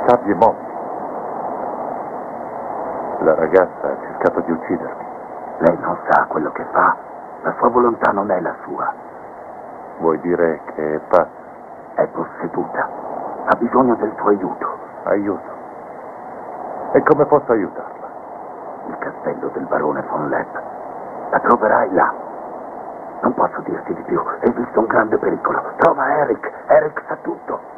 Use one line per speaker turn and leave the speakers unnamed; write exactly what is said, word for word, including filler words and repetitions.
sabbie mobili. La ragazza ha cercato di uccidermi.
Lei non sa quello che fa. La sua volontà non è la sua.
Vuoi dire che è pazza?
È posseduta. Ha bisogno del tuo aiuto.
Aiuto. E come posso aiutarla?
Il castello del barone von Lepp. La troverai là. Non posso dirti di più. Hai visto un grande pericolo. Trova Eric. Eric sa tutto.